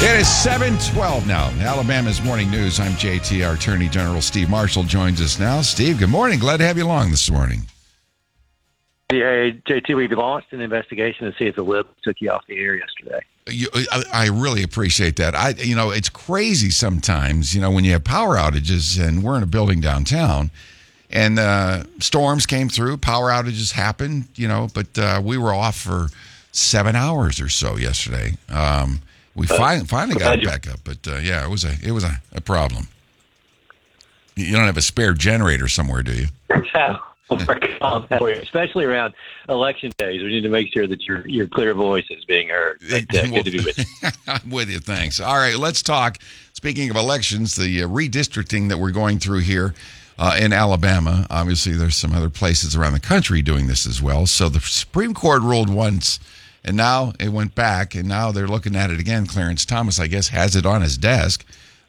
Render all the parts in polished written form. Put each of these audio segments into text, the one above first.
It is 7:12 now. Alabama's Morning News. I'm JT. Our Attorney General Steve Marshall joins us now. Steve, good morning. Glad to have you along this morning. Yeah, JT, we launched an investigation to see if the LIB took you off the air yesterday. I really appreciate that. It's crazy sometimes, when you have power outages, and we're in a building downtown, and storms came through, power outages happened, but we were off for 7 hours or so yesterday. We finally got it back up, but it was a problem. You don't have a spare generator somewhere, do you? Especially around election days, we need to make sure that your clear voice is being heard. But, good to be with you. I'm with you. Thanks. All right, let's talk. Speaking of elections, the redistricting that we're going through here in Alabama. Obviously, there's some other places around the country doing this as well. So the Supreme Court ruled once, and now it went back, and now they're looking at it again. Clarence Thomas, I guess, has it on his desk.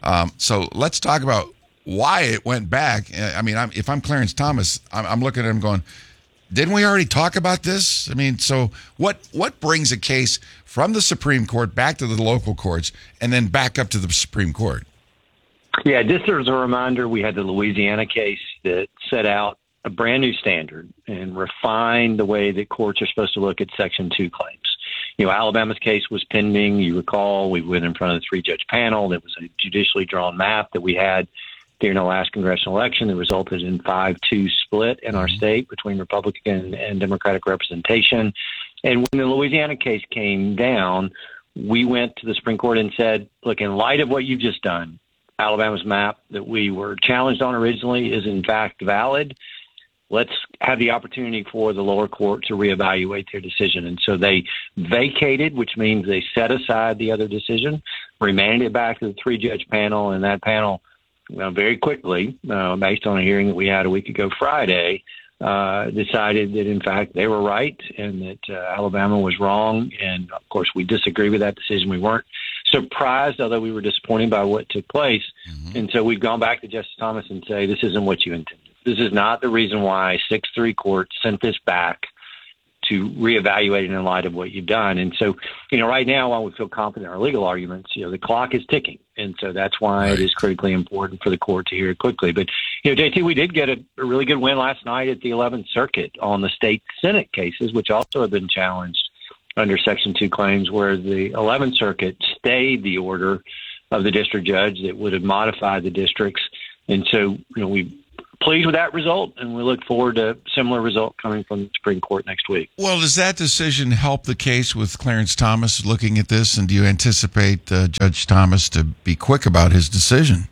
So let's talk about why it went back. I mean, if I'm Clarence Thomas, I'm looking at him going, didn't we already talk about this? I mean, so what brings a case from the Supreme Court back to the local courts and then back up to the Supreme Court? Yeah, just as a reminder, we had the Louisiana case that set out a brand new standard and refined the way that courts are supposed to look at Section 2 claims. Alabama's case was pending. You recall, we went in front of the three-judge panel. There was a judicially drawn map that we had during the last congressional election that resulted in 5-2 split in our state between Republican and Democratic representation. And when the Louisiana case came down, we went to the Supreme Court and said, look, in light of what you've just done, Alabama's map that we were challenged on originally is in fact valid. Let's have the opportunity for the lower court to reevaluate their decision. And so they vacated, which means they set aside the other decision, remanded it back to the three-judge panel, and that panel very quickly, based on a hearing that we had a week ago Friday, decided that, in fact, they were right and that Alabama was wrong. And, of course, we disagree with that decision. We weren't surprised, although we were disappointed by what took place. Mm-hmm. And so we've gone back to Justice Thomas and say, this isn't what you intended. This is not the reason why 6-3 court sent this back to reevaluate it in light of what you've done. And so, right now, while we feel confident in our legal arguments, the clock is ticking. And so that's why It is critically important for the court to hear it quickly. But, JT, we did get a really good win last night at the 11th Circuit on the state Senate cases, which also have been challenged under Section 2 claims, where the 11th Circuit stayed the order of the district judge that would have modified the districts. And so, we pleased with that result, and we look forward to a similar result coming from the Supreme Court next week. Well, does that decision help the case with Clarence Thomas looking at this, and do you anticipate Judge Thomas to be quick about his decision?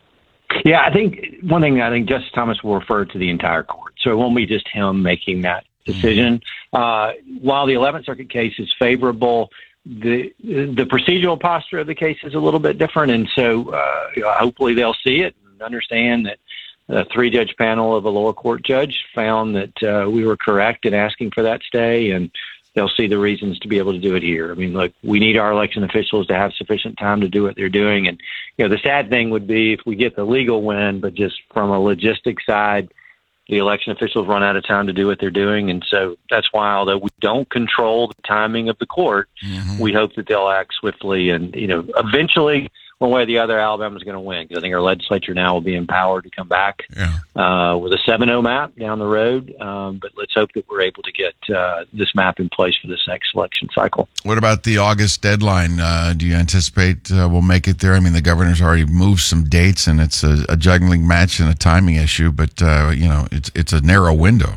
Yeah, I think one thing, Justice Thomas will refer to the entire court, so it won't be just him making that decision. While the 11th Circuit case is favorable, the procedural posture of the case is a little bit different, and so hopefully they'll see it and understand that a three-judge panel of a lower court judge found that we were correct in asking for that stay, and they'll see the reasons to be able to do it here. I mean, look, we need our election officials to have sufficient time to do what they're doing. And, the sad thing would be if we get the legal win, but just from a logistic side, the election officials run out of time to do what they're doing. And so that's why, although we don't control the timing of the court, we hope that they'll act swiftly. And, eventually, one way or the other, Alabama's going to win, because I think our legislature now will be empowered to come back with a 7-0 map down the road. But let's hope that we're able to get this map in place for this next election cycle. What about the August deadline? Do you anticipate we'll make it there? I mean, the governor's already moved some dates, and it's a juggling match and a timing issue, but, it's a narrow window.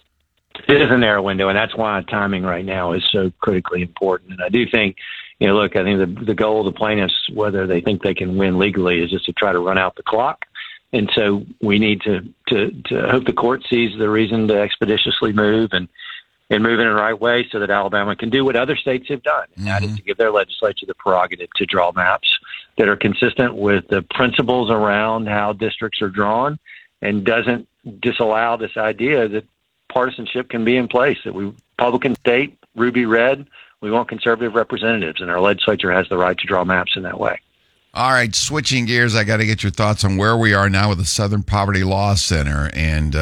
It is a narrow window, and that's why timing right now is so critically important. And I do think, I think the goal of the plaintiffs, whether they think they can win legally, is just to try to run out the clock. And so we need to hope the court sees the reason to expeditiously move and move in the right way so that Alabama can do what other states have done. And that is to give their legislature the prerogative to draw maps that are consistent with the principles around how districts are drawn and doesn't disallow this idea that partisanship can be in place, that Republican state, ruby red, we want conservative representatives, and our legislature has the right to draw maps in that way. All right, switching gears, I got to get your thoughts on where we are now with the Southern Poverty Law Center and,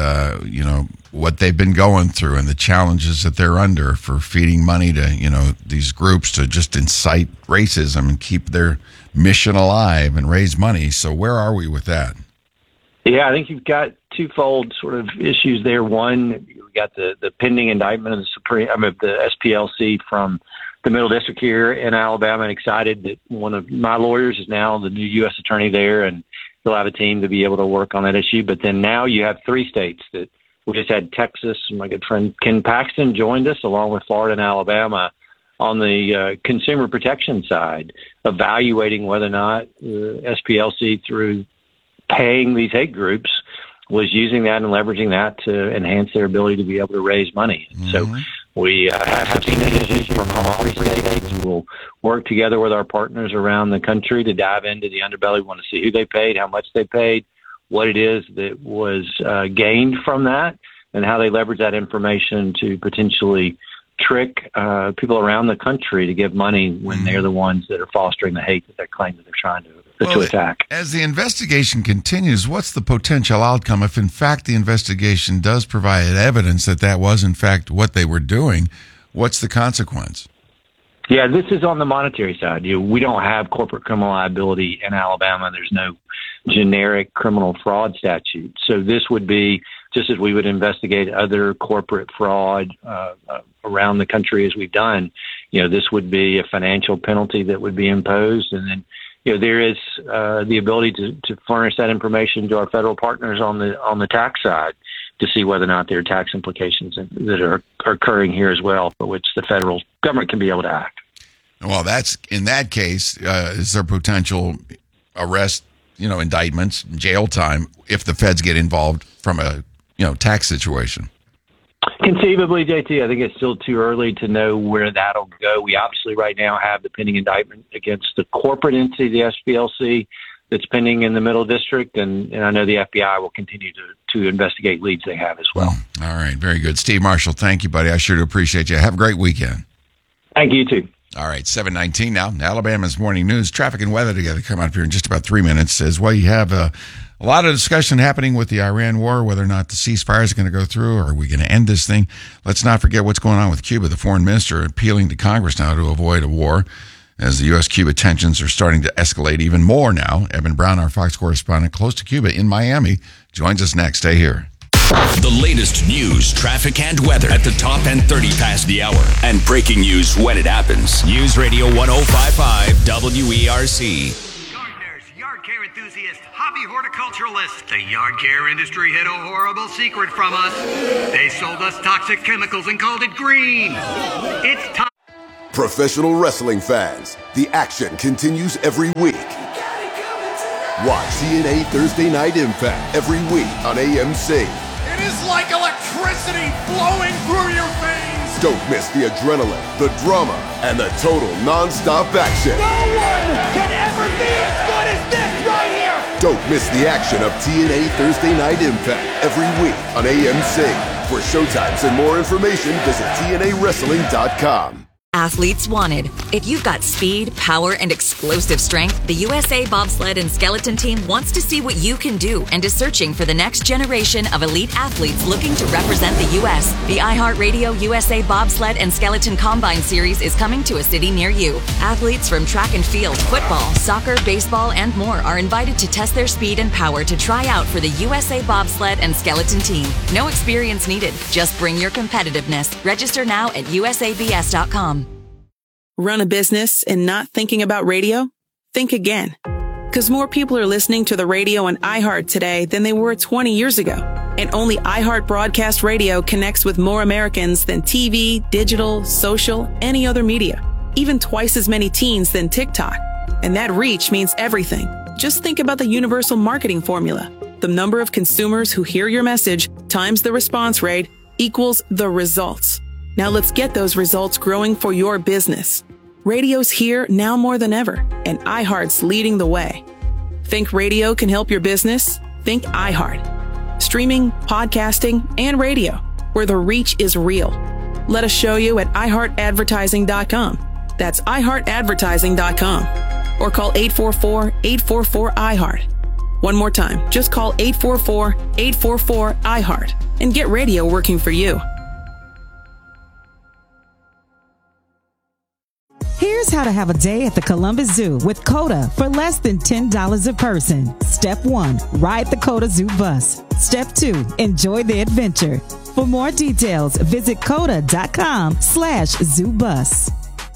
what they've been going through and the challenges that they're under for feeding money to, these groups to just incite racism and keep their mission alive and raise money. So where are we with that? Yeah, I think you've got twofold sort of issues there. One, you've got the pending indictment of the SPLC from the Middle District here in Alabama, and excited that one of my lawyers is now the new U.S. attorney there, and he'll have a team to be able to work on that issue. But then now you have 3 states that we just had Texas. My good friend Ken Paxton joined us along with Florida and Alabama on the consumer protection side, evaluating whether or not SPLC, through paying these hate groups, was using that and leveraging that to enhance their ability to be able to raise money. Mm-hmm. So we have seen issues from all 3 states. We'll work together with our partners around the country to dive into the underbelly. We want to see who they paid, how much they paid, what it is that was gained from that, and how they leverage that information to potentially trick people around the country to give money when they're the ones that are fostering the hate that they claim that they're trying to attack. As the investigation continues, what's the potential outcome if, in fact, the investigation does provide evidence that that was, in fact, what they were doing? What's the consequence? Yeah, this is on the monetary side. We don't have corporate criminal liability in Alabama. There's no generic criminal fraud statute. So this would be just as we would investigate other corporate fraud around the country as we've done. This would be a financial penalty that would be imposed. And then, there is the ability to furnish that information to our federal partners on the tax side to see whether or not there are tax implications that are occurring here as well, for which the federal government can be able to act. Well, that's in that case, is there potential arrest, indictments, jail time if the feds get involved from a, tax situation? Conceivably, JT, I think it's still too early to know where that'll go. We obviously right now have the pending indictment against the corporate entity, the SPLC, that's pending in the Middle District, and I know the FBI will continue to investigate leads they have as well. All right, very good. Steve Marshall, thank you, buddy. I sure do appreciate you. Have a great weekend. Thank you, too. All right, 7:19 now. Alabama's Morning News. Traffic and weather together come out here in just about 3 minutes. As well, you have a lot of discussion happening with the Iran war, whether or not the ceasefire is going to go through, or are we going to end this thing? Let's not forget what's going on with Cuba. The foreign minister appealing to Congress now to avoid a war, as the U.S.-Cuba tensions are starting to escalate even more now. Evan Brown, our Fox correspondent close to Cuba in Miami, joins us next. Stay here. The latest news, traffic, and weather at the top and 30 past the hour. And breaking news when it happens. News Radio 105.5 WERC. Gardeners, yard care enthusiasts, hobby horticulturalists. The yard care industry hid a horrible secret from us. They sold us toxic chemicals and called it green. It's time. Professional wrestling fans, the action continues every week. Watch TNA Thursday Night Impact every week on AMC. It is like electricity flowing through your veins. Don't miss the adrenaline, the drama, and the total non-stop action. No one can ever be as good as this right here. Don't miss the action of TNA Thursday Night Impact every week on AMC. For showtimes and more information, visit TNAWrestling.com. Athletes wanted. If you've got speed, power, and explosive strength, the USA Bobsled and Skeleton Team wants to see what you can do and is searching for the next generation of elite athletes looking to represent the U.S. The iHeartRadio USA Bobsled and Skeleton Combine Series is coming to a city near you. Athletes from track and field, football, soccer, baseball, and more are invited to test their speed and power to try out for the USA Bobsled and Skeleton Team. No experience needed. Just bring your competitiveness. Register now at usabs.com. Run a business and not thinking about radio? Think again. Because more people are listening to the radio on iHeart today than they were 20 years ago. And only iHeart Broadcast Radio connects with more Americans than TV, digital, social, any other media. Even twice as many teens than TikTok. And that reach means everything. Just think about the universal marketing formula. The number of consumers who hear your message times the response rate equals the results. Now let's get those results growing for your business. Radio's here now more than ever, and iHeart's leading the way. Think radio can help your business? Think iHeart. Streaming, podcasting, and radio, where the reach is real. Let us show you at iHeartAdvertising.com. That's iHeartAdvertising.com. or call 844-844-iHeart. One more time, just call 844-844-iHeart and get radio working for you. Here's how to have a day at the Columbus Zoo with COTA for less than $10 a person. Step 1, ride the COTA Zoo bus. Step 2, enjoy the adventure. For more details, visit COTA.com/zoobus.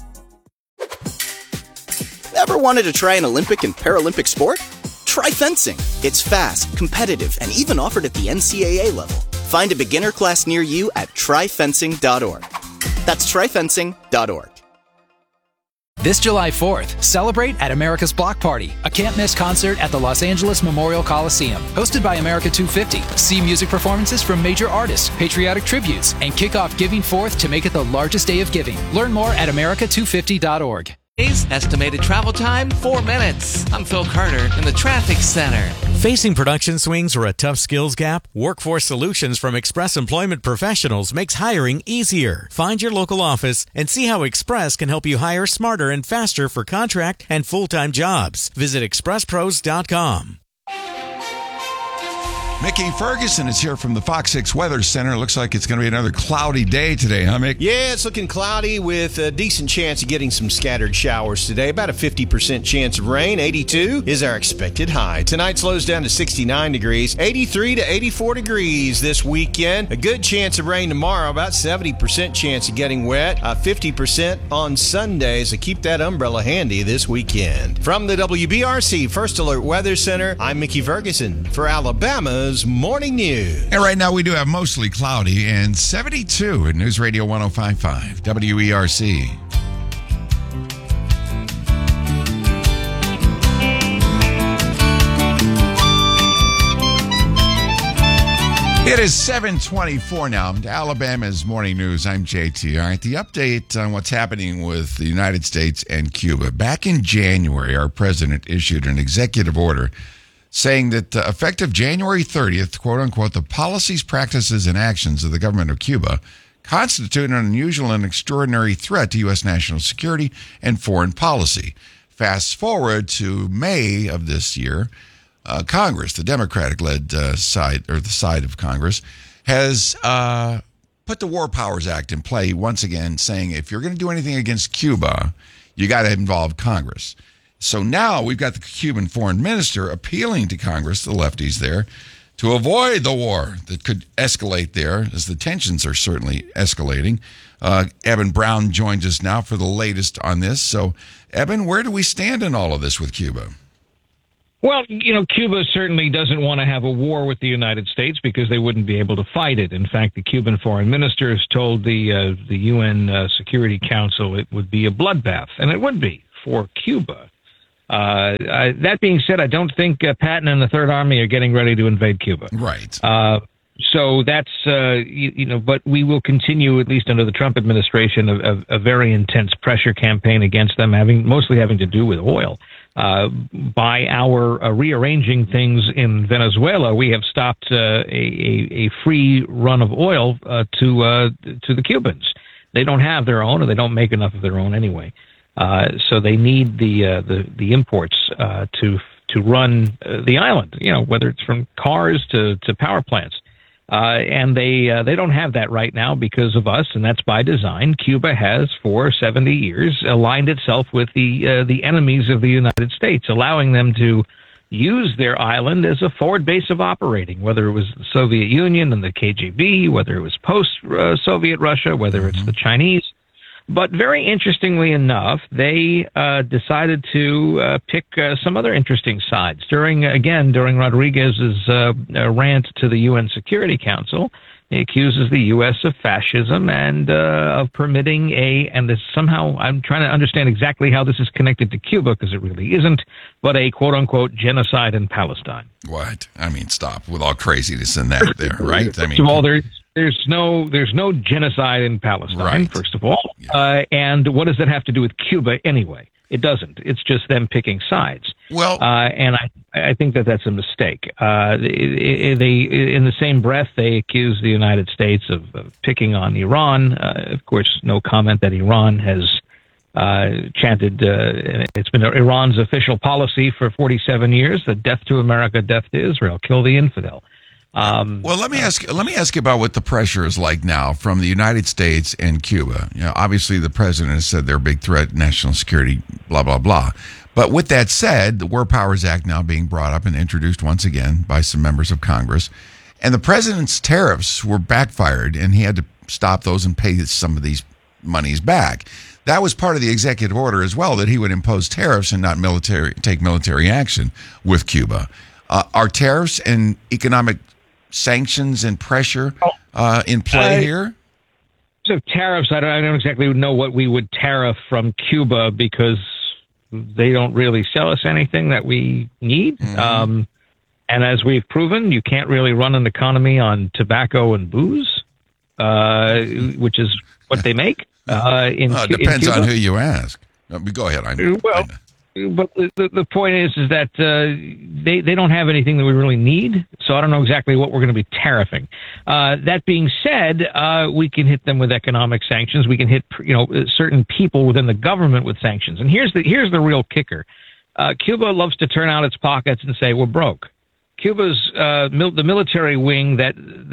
Ever wanted to try an Olympic and Paralympic sport? Try fencing. It's fast, competitive, and even offered at the NCAA level. Find a beginner class near you at tryfencing.org. That's tryfencing.org. This July 4th, celebrate at America's Block Party, a can't-miss concert at the Los Angeles Memorial Coliseum. Hosted by America 250, see music performances from major artists, patriotic tributes, and kick off Giving Forth to make it the largest day of giving. Learn more at america250.org. Estimated travel time, 4 minutes. I'm Phil Carter in the Traffic Center. Facing production swings or a tough skills gap? Workforce Solutions from Express Employment Professionals makes hiring easier. Find your local office and see how Express can help you hire smarter and faster for contract and full-time jobs. Visit expresspros.com. Mickey Ferguson is here from the Fox 6 Weather Center. Looks like it's going to be another cloudy day today, huh, Mick? Yeah, it's looking cloudy with a decent chance of getting some scattered showers today. About a 50% chance of rain. 82 is our expected high. Tonight slows down to 69 degrees. 83 to 84 degrees this weekend. A good chance of rain tomorrow. About 70% chance of getting wet. 50% on Sunday, so keep that umbrella handy this weekend. From the WBRC First Alert Weather Center, I'm Mickey Ferguson for Alabama's Morning News. And right now we do have mostly cloudy and 72 at News Radio 105.5 WERC. It is 7:24 now. Alabama's Morning News. I'm JT. All right, the update on what's happening with the United States and Cuba. Back in January, our president issued an executive order saying that effective January 30th, quote unquote, the policies, practices, and actions of the government of Cuba constitute an unusual and extraordinary threat to U.S. national security and foreign policy. Fast forward to May of this year, Congress, the Democratic-led side, or the side of Congress, has put the War Powers Act in play once again, saying if you're going to do anything against Cuba, you got to involve Congress. So now we've got the Cuban foreign minister appealing to Congress, the lefties there, to avoid the war that could escalate there, as the tensions are certainly escalating. Eben Brown joins us now for the latest on this. So, Eben, where do we stand in all of this with Cuba? Well, you know, Cuba certainly doesn't want to have a war with the United States because they wouldn't be able to fight it. In fact, the Cuban foreign minister has told the UN Security Council it would be a bloodbath, and it would be for Cuba. That being said, I don't think Patton and the Third Army are getting ready to invade Cuba. Right. So that's, but we will continue, at least under the Trump administration, a very intense pressure campaign against them, mostly having to do with oil. By our rearranging things in Venezuela, we have stopped a free run of oil to the Cubans. They don't have their own, or they don't make enough of their own anyway. So they need the imports to run the island. You know, whether it's from cars to power plants, and they don't have that right now because of us, and that's by design. Cuba has for 70 years aligned itself with the enemies of the United States, allowing them to use their island as a forward base of operating, whether it was the Soviet Union and the KGB, whether it was post-Soviet Russia, whether it's the Chinese. But very interestingly enough, they decided to pick some other interesting sides. During Rodriguez's rant to the UN Security Council, he accuses the U.S. of fascism and of permitting and this somehow, I'm trying to understand exactly how this is connected to Cuba, because it really isn't, but a quote-unquote genocide in Palestine. What? I mean, stop with all craziness in that there, right? I mean, first of all, there's no genocide in Palestine, right. First of all. Yeah. And what does that have to do with Cuba anyway? It doesn't. It's just them picking sides. Well, and I think that's a mistake. They in the same breath, they accuse the United States of picking on Iran. Of course, no comment that Iran has chanted, it's been Iran's official policy for 47 years, that death to America, death to Israel, kill the infidel. Well, let me ask you about what the pressure is like now from the United States and Cuba. You know, obviously the president has said they're a big threat, national security, blah, blah, blah. But with that said, the War Powers Act now being brought up and introduced once again by some members of Congress, and the president's tariffs were backfired, and he had to stop those and pay some of these monies back. That was part of the executive order as well, that he would impose tariffs and not take military action with Cuba. Are tariffs and economic sanctions and pressure in play here? So tariffs, I don't exactly know what we would tariff from Cuba because they don't really sell us anything that we need. Mm-hmm. And as we've proven, you can't really run an economy on tobacco and booze, which is what they make. It depends on who you ask. Go ahead. But the point is that they don't have anything that we really need, so I don't know exactly what we're going to be tariffing. That being said, we can hit them with economic sanctions. We can hit certain people within the government with sanctions. And here's the real kicker: Cuba loves to turn out its pockets and say we're broke. Cuba's the military wing that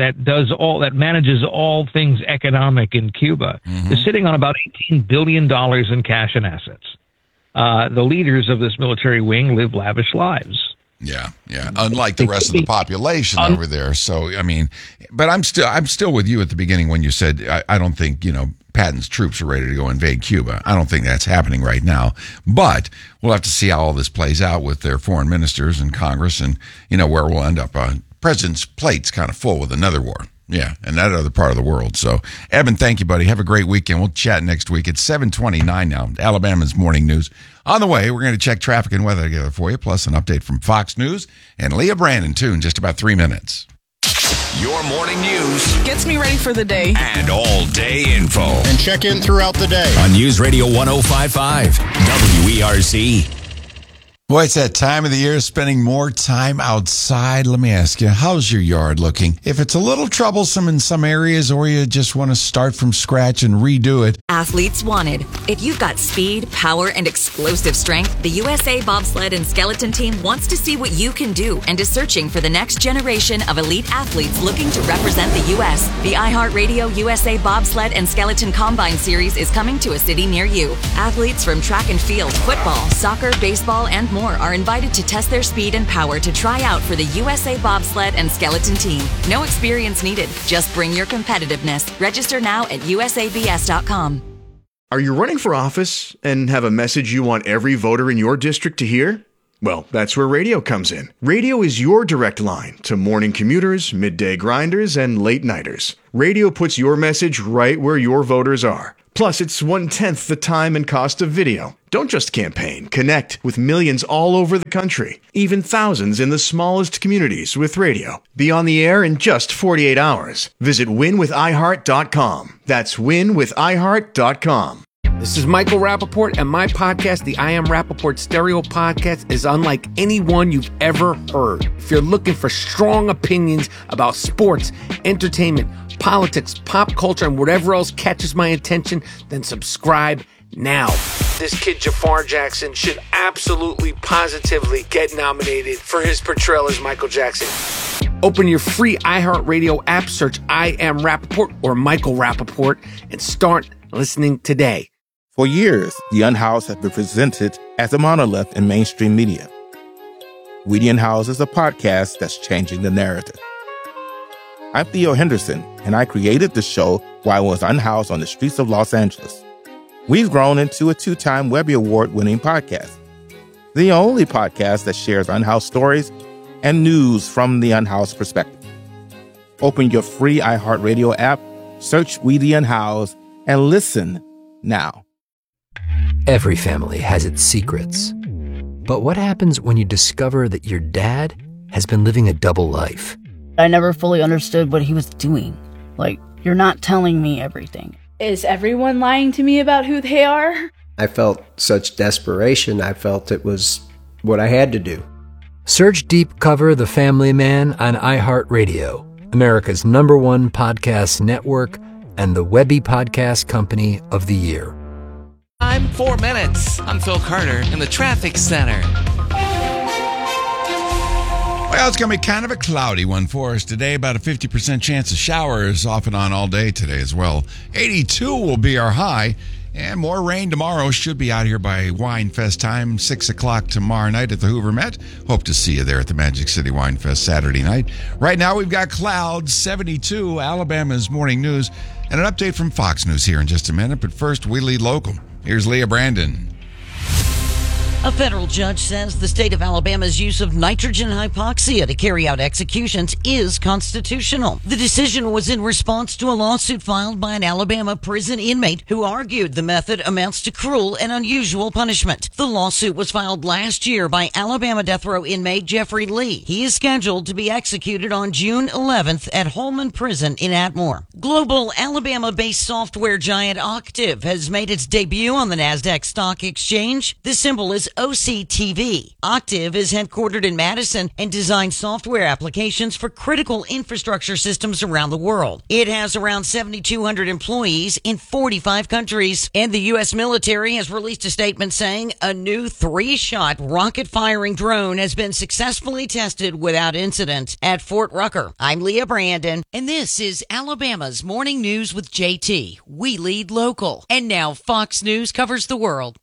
manages all things economic in Cuba is sitting on about $18 billion in cash and assets. The leaders of this military wing live lavish lives. Yeah. Unlike the rest of the population over there. So, I mean, but I'm still with you at the beginning when you said I don't think, Patton's troops are ready to go invade Cuba. I don't think that's happening right now. But we'll have to see how all this plays out with their foreign ministers and Congress and, where we'll end up. President's plate's kind of full with another war. Yeah, and that other part of the world. So, Evan, thank you, buddy. Have a great weekend. We'll chat next week. It's 7:29 now. Alabama's morning news. On the way, we're going to check traffic and weather together for you, plus an update from Fox News and Leah Brandon, too, in just about 3 minutes. Your morning news gets me ready for the day. And all-day info. And check in throughout the day. On News Radio 105.5, WERC. Boy, it's that time of the year, spending more time outside. Let me ask you, how's your yard looking? If it's a little troublesome in some areas or you just want to start from scratch and redo it. Athletes wanted. If you've got speed, power, and explosive strength, the USA Bobsled and Skeleton Team wants to see what you can do and is searching for the next generation of elite athletes looking to represent the U.S. The iHeartRadio USA Bobsled and Skeleton Combine Series is coming to a city near you. Athletes from track and field, football, soccer, baseball, and more are invited to test their speed and power to try out for the USA Bobsled and Skeleton Team. No experience needed. Just bring your competitiveness. Register now at usabs.com. Are you running for office and have a message you want every voter in your district to hear? Well, that's where radio comes in. Radio is your direct line to morning commuters, midday grinders, and late nighters. Radio puts your message right where your voters are. Plus, it's 1/10 the time and cost of video. Don't just campaign. Connect with millions all over the country, even thousands in the smallest communities with radio. Be on the air in just 48 hours. Visit winwithiheart.com. That's winwithiheart.com. This is Michael Rappaport, and my podcast, the I Am Rappaport Stereo Podcast, is unlike any one you've ever heard. If you're looking for strong opinions about sports, entertainment, politics, pop culture, and whatever else catches my attention, then subscribe now. This kid Jafar Jackson should absolutely, positively get nominated for his portrayal as Michael Jackson. Open your free iHeartRadio app, search I Am Rappaport or Michael Rappaport, and start listening today. For years, The Unhoused has been presented as a monolith in mainstream media. We The Unhoused is a podcast that's changing the narrative. I'm Theo Henderson, and I created the show while I was unhoused on the streets of Los Angeles. We've grown into a 2-time Webby Award-winning podcast, the only podcast that shares unhoused stories and news from the unhoused perspective. Open your free iHeartRadio app, search We The Unhoused, and listen now. Every family has its secrets. But what happens when you discover that your dad has been living a double life? I never fully understood what he was doing. Like, you're not telling me everything. Is everyone lying to me about who they are? I felt such desperation. I felt it was what I had to do. Search Deep Cover The Family Man on iHeartRadio, America's #1 podcast network and the Webby Podcast Company of the Year. time, 4 minutes. I'm Phil Carter in the traffic center. Well, it's going to be kind of a cloudy one for us today. About a 50% chance of showers off and on all day today as well. 82 will be our high. And more rain tomorrow. Should be out here by Wine Fest time, 6 o'clock tomorrow night at the Hoover Met. Hope to see you there at the Magic City Wine Fest Saturday night. Right now we've got clouds, 72, Alabama's morning news, and an update from Fox News here in just a minute. But first, we lead local. Here's Leah Brandon. A federal judge says the state of Alabama's use of nitrogen hypoxia to carry out executions is constitutional. The decision was in response to a lawsuit filed by an Alabama prison inmate who argued the method amounts to cruel and unusual punishment. The lawsuit was filed last year by Alabama death row inmate Jeffrey Lee. He is scheduled to be executed on June 11th at Holman Prison in Atmore. Global Alabama-based software giant Octave has made its debut on the NASDAQ Stock Exchange. The symbol is OCTV. Octave is headquartered in Madison and designs software applications for critical infrastructure systems around the world. It has around 7,200 employees in 45 countries. And the U.S. military has released a statement saying a new 3-shot rocket-firing drone has been successfully tested without incident at Fort Rucker. I'm Leah Brandon, and this is Alabama's Morning News with JT. We lead local. And now Fox News covers the world.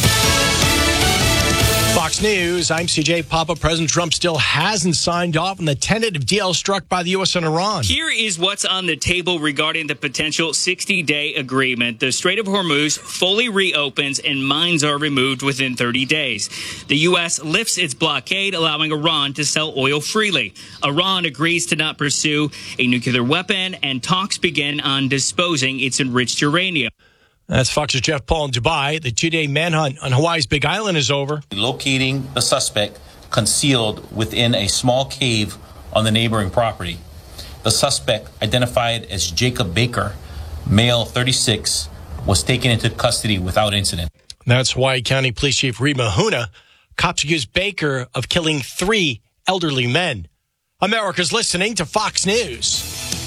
Fox News, I'm CJ Papa. President Trump still hasn't signed off on the tentative deal struck by the U.S. and Iran. Here is what's on the table regarding the potential 60-day agreement. The Strait of Hormuz fully reopens and mines are removed within 30 days. The U.S. lifts its blockade, allowing Iran to sell oil freely. Iran agrees to not pursue a nuclear weapon, and talks begin on disposing its enriched uranium. That's Fox's Jeff Paul in Dubai. The 2-day manhunt on Hawaii's Big Island is over. Locating the suspect concealed within a small cave on the neighboring property. The suspect, identified as Jacob Baker, male 36, was taken into custody without incident. That's Hawaii County Police Chief Reed Mahuna. Cops accuse Baker of killing 3 elderly men. America's listening to Fox News.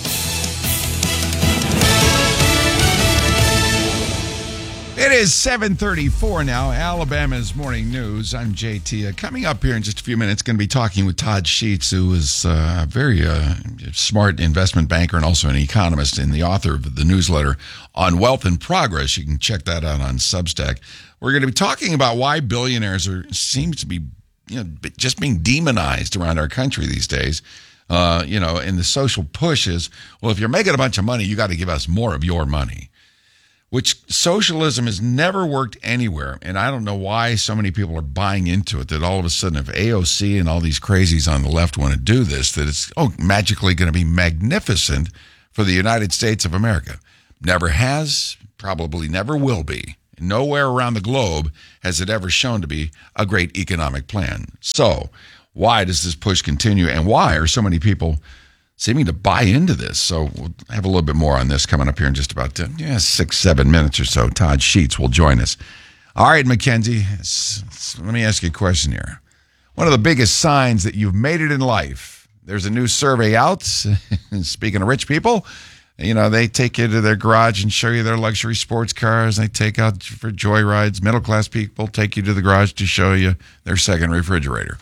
It is 7:34 now, Alabama's Morning News. I'm JT. Coming up here in just a few minutes, going to be talking with Todd Sheets, who is a very smart investment banker and also an economist and the author of the newsletter on Wealth in Progress. You can check that out on Substack. We're going to be talking about why billionaires seems to be just being demonized around our country these days. And the social push is, well, if you're making a bunch of money, you got to give us more of your money. Which socialism has never worked anywhere. And I don't know why so many people are buying into it, that all of a sudden if AOC and all these crazies on the left want to do this, that it's magically going to be magnificent for the United States of America. Never has, probably never will be. Nowhere around the globe has it ever shown to be a great economic plan. So why does this push continue, and why are so many people seeming to buy into this? So we'll have a little bit more on this coming up here in just about 6-7 minutes or so. Todd Sheets will join us. All right, Mackenzie, let me ask you a question here. One of the biggest signs that you've made it in life, there's a new survey out. Speaking of rich people, they take you to their garage and show you their luxury sports cars. They take out for joyrides. Middle-class people take you to the garage to show you their second refrigerator.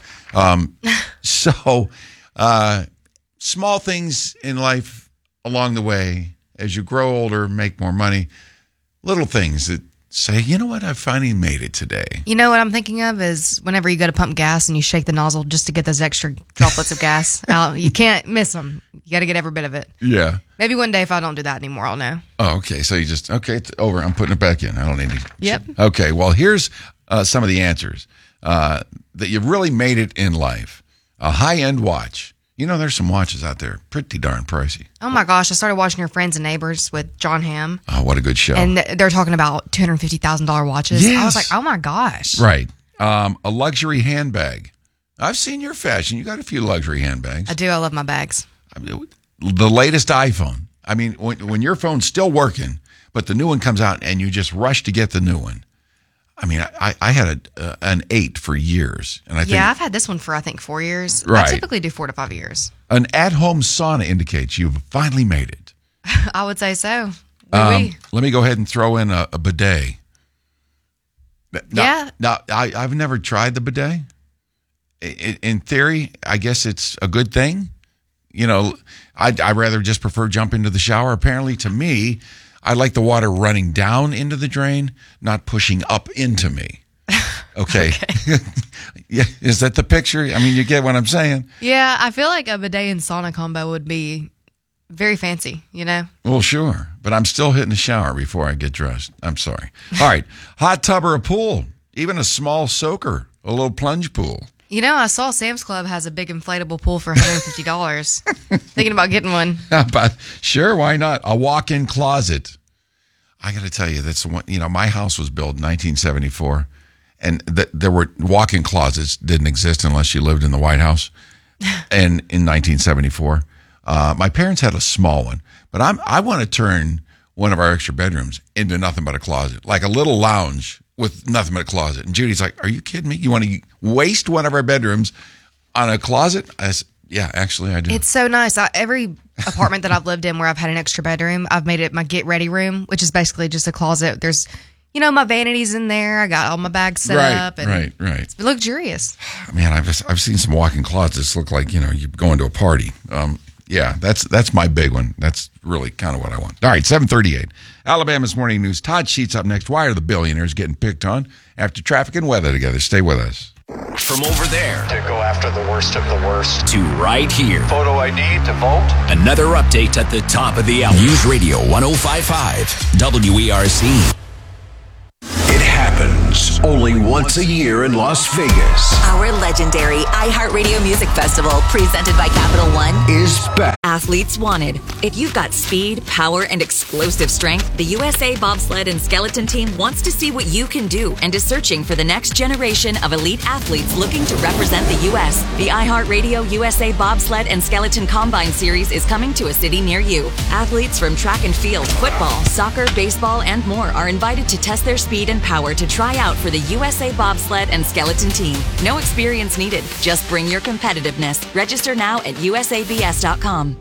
Small things in life along the way, as you grow older, make more money, little things that say, you know what, I finally made it today. You know what I'm thinking of is whenever you go to pump gas and you shake the nozzle just to get those extra droplets of gas out, you can't miss them. You got to get every bit of it. Yeah. Maybe one day if I don't do that anymore, I'll know. Oh, okay. So you just, it's over. I'm putting it back in. I don't need to. Yep. Okay. Well, here's some of the answers that you've really made it in life. A high-end watch. There's some watches out there pretty darn pricey. Oh, my gosh. I started watching Your Friends and Neighbors with John Hamm. Oh, what a good show. And they're talking about $250,000 watches. Yes. I was like, oh, my gosh. Right. A luxury handbag. I've seen your fashion. You got a few luxury handbags. I do. I love my bags. The latest iPhone. I mean, when your phone's still working, but the new one comes out and you just rush to get the new one. I mean, I had an 8 for years. And I think, I've had this one for, 4 years. Right. I typically do 4 to 5 years. An at-home sauna indicates you've finally made it. I would say so. Let me go ahead and throw in a bidet. Yeah. No, I've never tried the bidet. In theory, I guess it's a good thing. You know, I'd rather just prefer jump into the shower. Apparently, to me, I like the water running down into the drain, not pushing up into me. Okay. Yeah, is that the picture? I mean, you get what I'm saying? Yeah, I feel like a bidet and sauna combo would be very fancy, you know? Well, sure. But I'm still hitting the shower before I get dressed. I'm sorry. All right. Hot tub or a pool, even a small soaker, a little plunge pool. You know, I saw Sam's Club has a big inflatable pool for $150. Thinking about getting one. But sure, why not? A walk-in closet. I got to tell you, that's one. You know, my house was built in 1974, and there were walk-in closets didn't exist unless you lived in the White House. And in 1974, my parents had a small one, but I want to turn one of our extra bedrooms into nothing but a closet, like a little lounge with nothing but a closet. And Judy's like, "Are you kidding me? You want to waste one of our bedrooms on a closet?" I said, "Yeah, actually, I do." It's so nice. Every apartment that I've lived in where I've had an extra bedroom, I've made it my get ready room, which is basically just a closet. There's, you know, my vanities in there. I got all my bags set up. And Right. It's luxurious. Man, I've seen some walk-in closets look like, you know, you're going to a party. Yeah, that's my big one. That's really kind of what I want. All right, 7:38. Alabama's Morning News. Todd Sheets up next. Why are the billionaires getting picked on? After traffic and weather together. Stay with us. From over there to go after the worst of the worst to right here. Photo ID to vote. Another update at the top of the hour. News Radio 105.5 WERC. It happens only once a year in Las Vegas. Our legendary iHeartRadio Music Festival, presented by Capital One, is back. Athletes wanted. If you've got speed, power, and explosive strength, the USA Bobsled and Skeleton Team wants to see what you can do and is searching for the next generation of elite athletes looking to represent the U.S. The iHeartRadio USA Bobsled and Skeleton Combine Series is coming to a city near you. Athletes from track and field, football, soccer, baseball, and more are invited to test their speed and power to try out for the USA Bobsled and Skeleton Team. No experience needed. Just bring your competitiveness. Register now at usabs.com.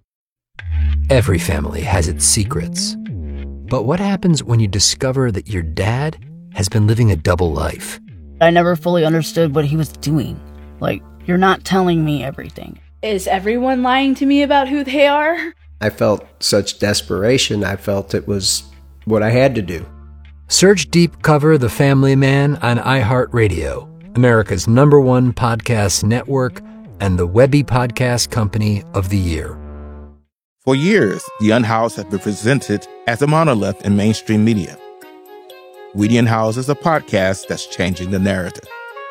Every family has its secrets. But what happens when you discover that your dad has been living a double life? I never fully understood what he was doing. Like, you're not telling me everything. Is everyone lying to me about who they are? I felt such desperation. I felt it was what I had to do. Search Deep Cover The Family Man on iHeartRadio, America's #1 podcast network and the Webby Podcast Company of the Year. For years, The Unhoused has been presented as a monolith in mainstream media. We the Unhoused is a podcast that's changing the narrative.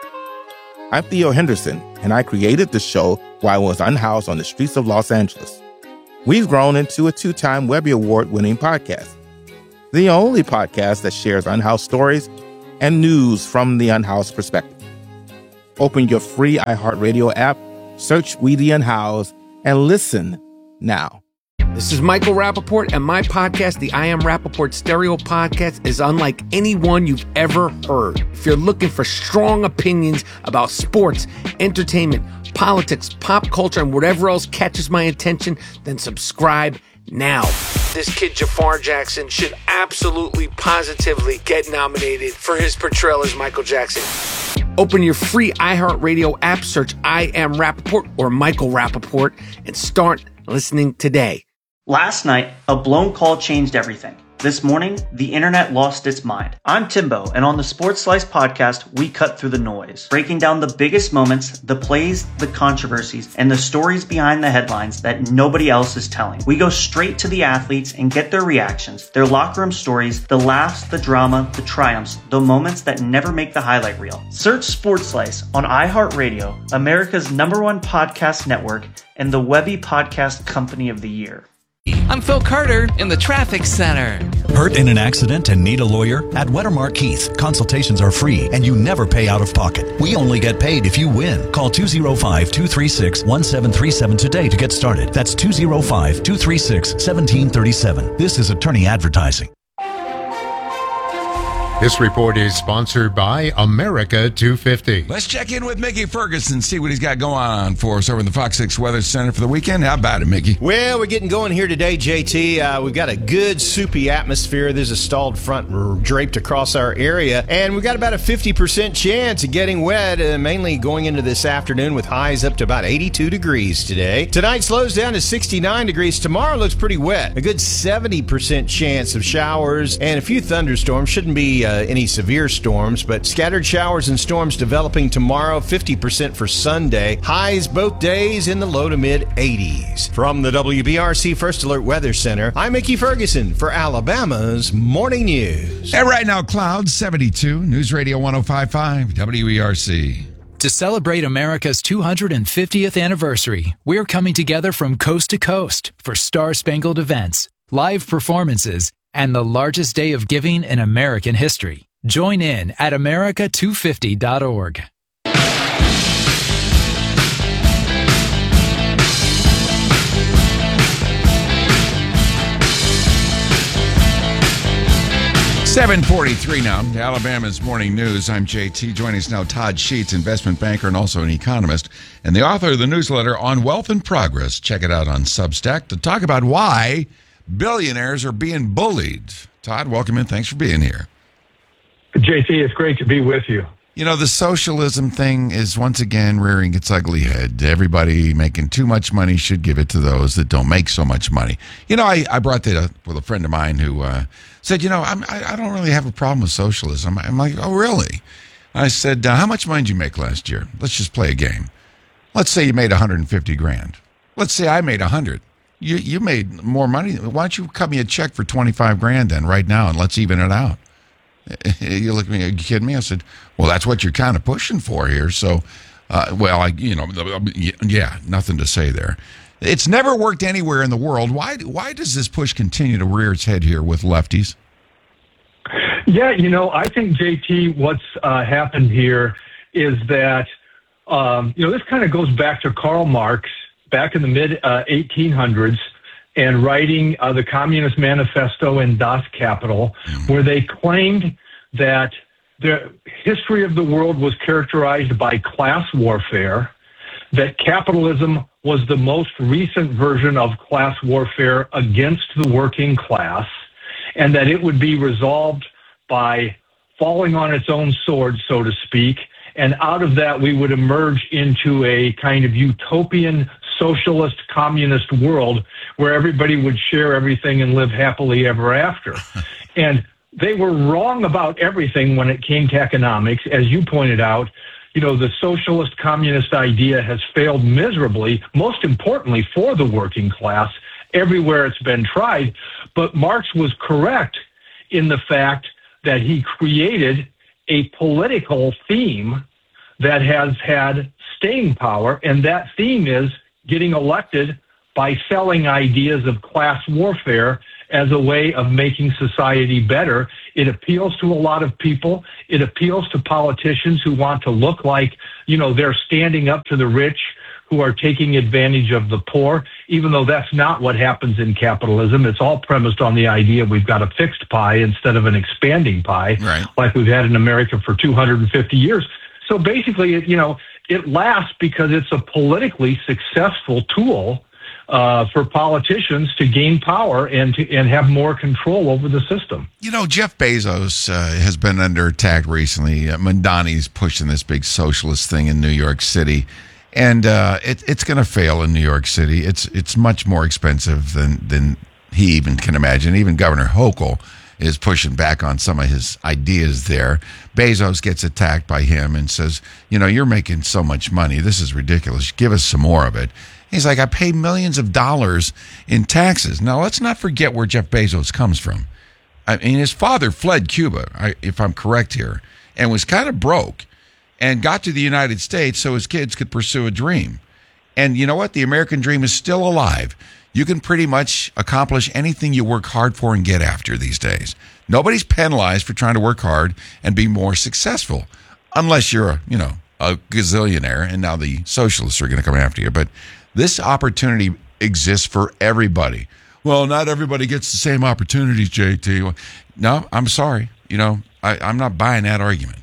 I'm Theo Henderson, and I created the show while I was unhoused on the streets of Los Angeles. We've grown into a 2-time Webby Award-winning podcast. The only podcast that shares unhoused stories and news from the unhoused perspective. Open your free iHeartRadio app, search We the Unhoused, and listen now. This is Michael Rappaport, and my podcast, the I Am Rappaport Stereo Podcast, is unlike anyone you've ever heard. If you're looking for strong opinions about sports, entertainment, politics, pop culture, and whatever else catches my attention, then subscribe now. This kid Jafar Jackson should absolutely, positively get nominated for his portrayal as Michael Jackson. Open your free iHeartRadio app, search I Am Rappaport or Michael Rappaport, and start listening today. Last night, a blown call changed everything. This morning, the internet lost its mind. I'm Timbo, and on the Sports Slice podcast, we cut through the noise, breaking down the biggest moments, the plays, the controversies, and the stories behind the headlines that nobody else is telling. We go straight to the athletes and get their reactions, their locker room stories, the laughs, the drama, the triumphs, the moments that never make the highlight reel. Search Sports Slice on iHeartRadio, America's #1 podcast network, and the Webby Podcast Company of the Year. I'm Phil Carter in the Traffic Center. Hurt in an accident and need a lawyer? At Wettermark Keith, consultations are free and you never pay out of pocket. We only get paid if you win. Call 205-236-1737 today to get started. That's 205-236-1737. This is attorney advertising. This report is sponsored by America 250. Let's check in with Mickey Ferguson, see what he's got going on for us over in the Fox 6 Weather Center for the weekend. How about it, Mickey? Well, we're getting going here today, JT. We've got a good soupy atmosphere. There's a stalled front draped across our area, and we've got about a 50% chance of getting wet, mainly going into this afternoon with highs up to about 82 degrees today. Tonight slows down to 69 degrees. Tomorrow looks pretty wet. A good 70% chance of showers and a few thunderstorms. Shouldn't be any severe storms, but scattered showers and storms developing tomorrow, 50% for Sunday. Highs both days in the low to mid 80s. From the WBRC First Alert Weather Center, I'm Mickey Ferguson for Alabama's Morning News. And right now, clouds 72, News Radio 105.5, WERC. To celebrate America's 250th anniversary, we're coming together from coast to coast for star-spangled events, live performances, and the largest day of giving in American history. Join in at America250.org. $7:43 now, Alabama's Morning News. I'm JT. Joining us now, Todd Sheets, investment banker and also an economist, and the author of the newsletter On Wealth and Progress. Check it out on Substack to talk about why billionaires are being bullied. Todd, welcome in. Thanks for being here. JT, it's great to be with you. You know, the socialism thing is once again rearing its ugly head. Everybody making too much money should give it to those that don't make so much money. You know, I brought that up with a friend of mine who said, you know, I don't really have a problem with socialism. I'm like, oh, really? I said, how much money did you make last year? Let's just play a game. Let's say you made $150,000. Let's say I made 100. You made more money. Why don't you cut me a check for $25,000 then right now and let's even it out? You look at me, are you kidding me? I said, well, that's what you're kind of pushing for here. So, yeah, nothing to say there. It's never worked anywhere in the world. Why does this push continue to rear its head here with lefties? Yeah, you know, I think, JT, what's happened here is that, this kind of goes back to Karl Marx back in the mid-1800s and writing the Communist Manifesto in Das Kapital, where they claimed that the history of the world was characterized by class warfare, that capitalism was the most recent version of class warfare against the working class, and that it would be resolved by falling on its own sword, so to speak, and out of that we would emerge into a kind of utopian socialist communist world where everybody would share everything and live happily ever after. And they were wrong about everything when it came to economics. As you pointed out, you know, the socialist communist idea has failed miserably, most importantly for the working class, everywhere it's been tried. But Marx was correct in the fact that he created a political theme that has had staying power, and that theme is getting elected by selling ideas of class warfare as a way of making society better. It appeals to a lot of people. It appeals to politicians who want to look like, you know, they're standing up to the rich who are taking advantage of the poor, even though that's not what happens in capitalism. It's all premised on the idea we've got a fixed pie instead of an expanding pie, right, like we've had in America for 250 years. So basically, it lasts because it's a politically successful tool for politicians to gain power and have more control over the system. You know, Jeff Bezos has been under attack recently. Mondani's pushing this big socialist thing in New York City, and it's going to fail in New York City. It's much more expensive than he even can imagine. Even Governor Hochul is pushing back on some of his ideas there. Bezos gets attacked by him and says, you know, you're making so much money. This is ridiculous. Give us some more of it. He's like, I pay millions of dollars in taxes. Now, let's not forget where Jeff Bezos comes from. I mean, his father fled Cuba, if I'm correct here, and was kind of broke and got to the United States so his kids could pursue a dream. And you know what? The American dream is still alive. You can pretty much accomplish anything you work hard for and get after these days. Nobody's penalized for trying to work hard and be more successful, unless you're a gazillionaire, and now the socialists are going to come after you. But this opportunity exists for everybody. Well, not everybody gets the same opportunities, JT. No, I'm sorry. I'm not buying that argument.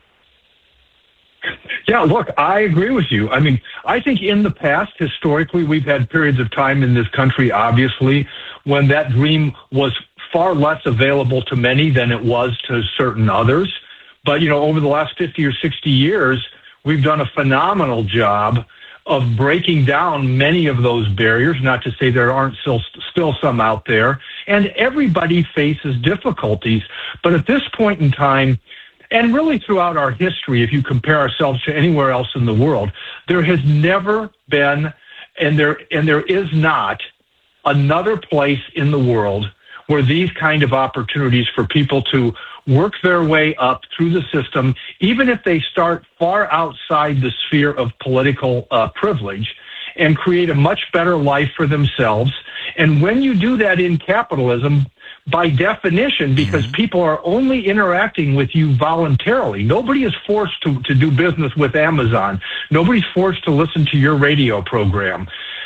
Yeah, look, I agree with you. I mean, I think in the past, historically, we've had periods of time in this country, obviously, when that dream was far less available to many than it was to certain others. But, over the last 50 or 60 years, we've done a phenomenal job of breaking down many of those barriers, not to say there aren't still some out there. And everybody faces difficulties. But at this point in time, and really throughout our history, if you compare ourselves to anywhere else in the world, there has never been, and there is not, another place in the world where these kind of opportunities for people to work their way up through the system, even if they start far outside the sphere of political privilege, and create a much better life for themselves. And when you do that in capitalism, by definition, because people are only interacting with you voluntarily. Nobody is forced to do business with Amazon. Nobody's forced to listen to your radio program.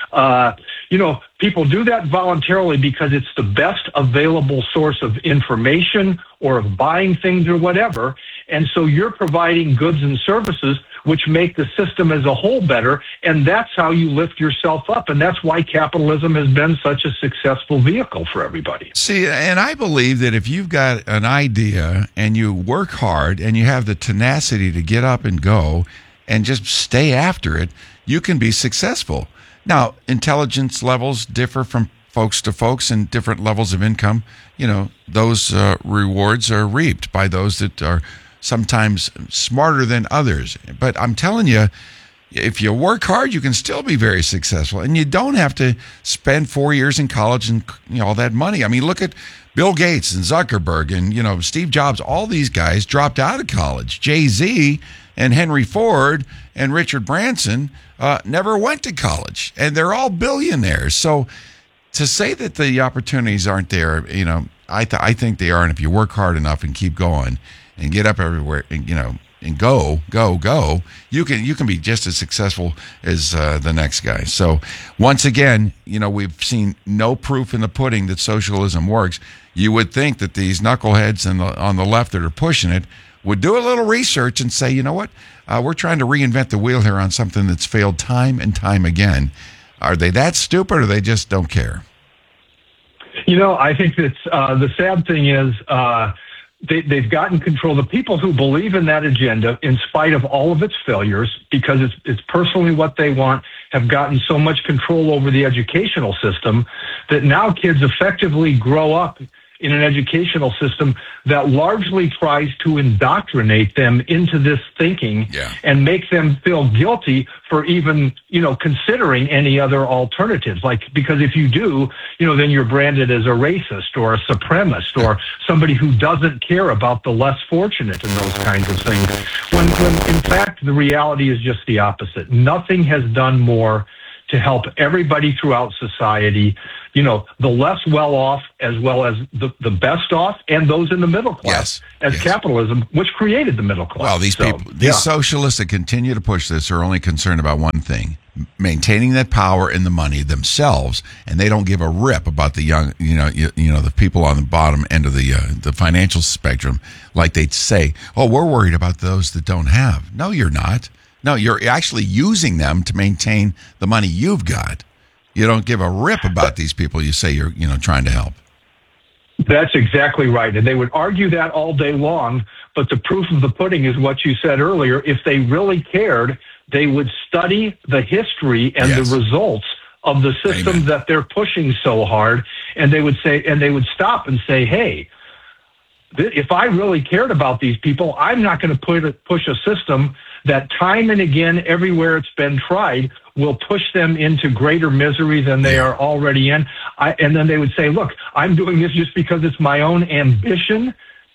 People do that voluntarily because it's the best available source of information or of buying things or whatever. And so you're providing goods and services which make the system as a whole better, and that's how you lift yourself up, and that's why capitalism has been such a successful vehicle for everybody. See, and I believe that if you've got an idea and you work hard and you have the tenacity to get up and go and just stay after it, you can be successful. Now, intelligence levels differ from folks to folks and different levels of income. Those rewards are reaped by those that are sometimes smarter than others. But I'm telling you, if you work hard, you can still be very successful. And you don't have to spend 4 years in college and all that money. I mean, look at Bill Gates and Zuckerberg and, Steve Jobs. All these guys dropped out of college. Jay-Z and Henry Ford and Richard Branson never went to college. And they're all billionaires. So to say that the opportunities aren't there, I think they are. And if you work hard enough and keep going, and get up everywhere, and go, you can be just as successful as the next guy. So once again, we've seen no proof in the pudding that socialism works. You would think that these knuckleheads on the left that are pushing it would do a little research and say, you know what, we're trying to reinvent the wheel here on something that's failed time and time again. Are they that stupid, or they just don't care? I think that's the sad thing is. They've gotten control. The people who believe in that agenda, in spite of all of its failures, because it's personally what they want, have gotten so much control over the educational system that now kids effectively grow up in an educational system that largely tries to indoctrinate them into this thinking and make them feel guilty for even, considering any other alternatives. Because if you do, then you're branded as a racist or a supremacist or somebody who doesn't care about the less fortunate and those kinds of things. When in fact, the reality is just the opposite. Nothing has done more to help everybody throughout society, the less well-off as well as the best off and those in the middle class capitalism, which created the middle class. Well, these socialists that continue to push this are only concerned about one thing, maintaining that power and the money themselves, and they don't give a rip about the young, the people on the bottom end of the financial spectrum, like they say, oh, we're worried about those that don't have. No, you're not. No, you're actually using them to maintain the money you've got. You don't give a rip about these people you say you're, trying to help. That's exactly right. And they would argue that all day long, but the proof of the pudding is what you said earlier. If they really cared, they would study the history and the results of the system that they're pushing so hard, and they would stop and say, hey, if I really cared about these people, I'm not going to push a system that time and again, everywhere it's been tried, will push them into greater misery than they are already in. And then they would say, look, I'm doing this just because it's my own ambition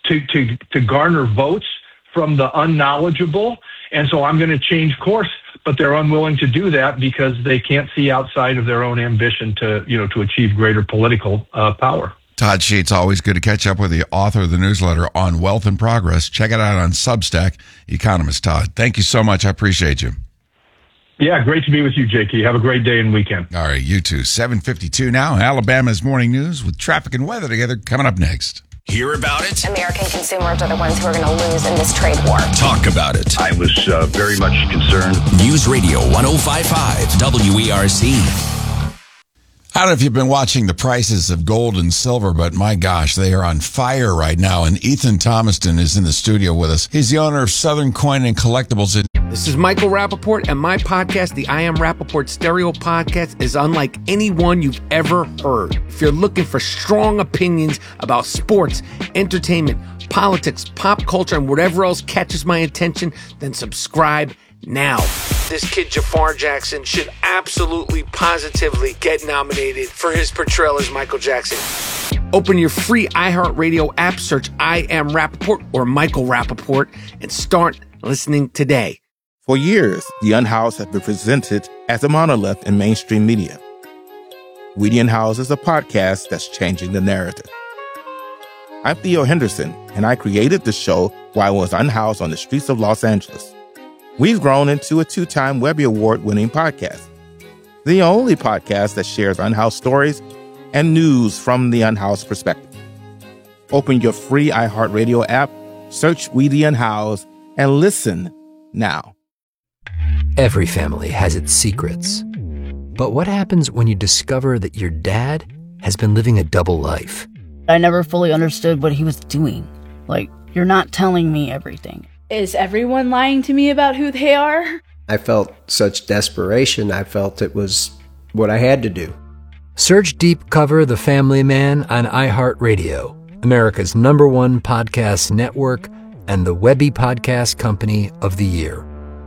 to garner votes from the unknowledgeable. And so I'm going to change course, but they're unwilling to do that because they can't see outside of their own ambition to achieve greater political power. Todd Sheets, always good to catch up with the author of the newsletter on Wealth in Progress. Check it out on Substack, Economist Todd. Thank you so much. I appreciate you. Yeah, great to be with you, JT. Have a great day and weekend. All right, you too. 7:52 now. Alabama's Morning News with traffic and weather together coming up next. Hear about it? American consumers are the ones who are going to lose in this trade war. Talk about it. I was very much concerned. News Radio 105.5 WERC. I don't know if you've been watching the prices of gold and silver, but my gosh, they are on fire right now. And Ethan Thomaston is in the studio with us. He's the owner of Southern Coin and Collectibles. This is Michael Rappaport, and my podcast, the I Am Rappaport Stereo Podcast, is unlike any one you've ever heard. If you're looking for strong opinions about sports, entertainment, politics, pop culture, and whatever else catches my attention, then subscribe now. This kid Jafar Jackson should absolutely, positively get nominated for his portrayal as Michael Jackson. Open your free iHeartRadio app, search I Am Rappaport or Michael Rappaport, and start listening today. For years, the Unhoused have been presented as a monolith in mainstream media. We the Unhoused is a podcast that's changing the narrative. I'm Theo Henderson, and I created the show while I was unhoused on the streets of Los Angeles. We've grown into a 2-time Webby Award-winning podcast, the only podcast that shares unhoused stories and news from the unhoused perspective. Open your free iHeartRadio app, search We the Unhoused, and listen now. Every family has its secrets. But what happens when you discover that your dad has been living a double life? I never fully understood what he was doing. Like, you're not telling me everything. Is everyone lying to me about who they are? I felt such desperation, I felt it was what I had to do. Search Deep Cover The Family Man on iHeartRadio, America's #1 podcast network and the Webby Podcast Company of the Year.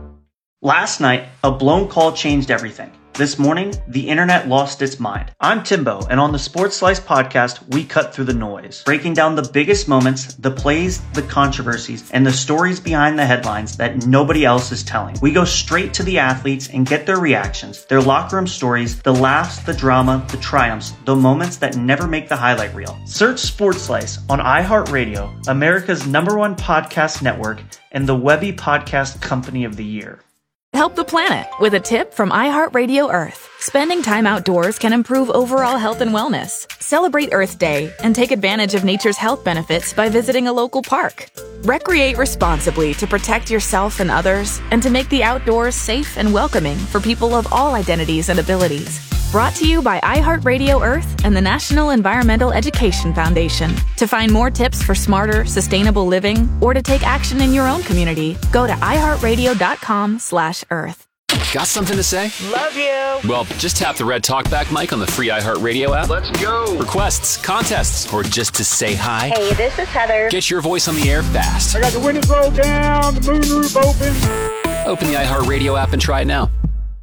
Last night, a blown call changed everything. This morning, the internet lost its mind. I'm Timbo, and on the Sports Slice podcast, we cut through the noise, breaking down the biggest moments, the plays, the controversies, and the stories behind the headlines that nobody else is telling. We go straight to the athletes and get their reactions, their locker room stories, the laughs, the drama, the triumphs, the moments that never make the highlight reel. Search Sports Slice on iHeartRadio, America's #1 podcast network, and the Webby Podcast Company of the Year. Help the planet with a tip from iHeartRadio Earth. Spending time outdoors can improve overall health and wellness. Celebrate Earth Day and take advantage of nature's health benefits by visiting a local park. Recreate responsibly to protect yourself and others and to make the outdoors safe and welcoming for people of all identities and abilities. Brought to you by iHeartRadio Earth and the National Environmental Education Foundation. To find more tips for smarter, sustainable living or to take action in your own community, go to iHeartRadio.com/Earth. Got something to say? Love you. Well, just tap the red talkback mic on the free iHeartRadio app. Let's go. Requests, contests, or just to say hi. Hey, this is Heather. Get your voice on the air fast. I got the windows rolled down, the moonroof open. Open the iHeartRadio app and try it now.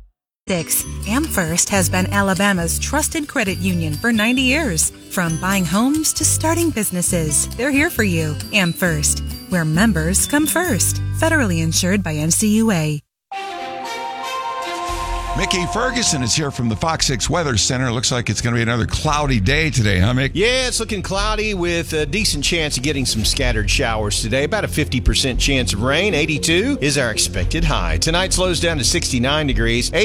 AmFirst has been Alabama's trusted credit union for 90 years. From buying homes to starting businesses, they're here for you. AmFirst, where members come first. Federally insured by NCUA. Mickey Ferguson is here from the Fox 6 Weather Center. It looks like it's going to be another cloudy day today, huh, Mick? Yeah, it's looking cloudy with a decent chance of getting some scattered showers today. About a 50% chance of rain. 82 is our expected high. Tonight slows down to 69 degrees.